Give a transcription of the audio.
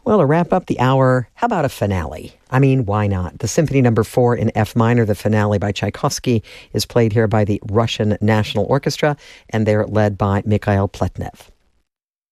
Well, to wrap up the hour, how about a finale? I mean, why not? The Symphony No. 4 in F minor, the finale by Tchaikovsky, is played here by the Russian National Orchestra, and they're led by Mikhail Pletnev.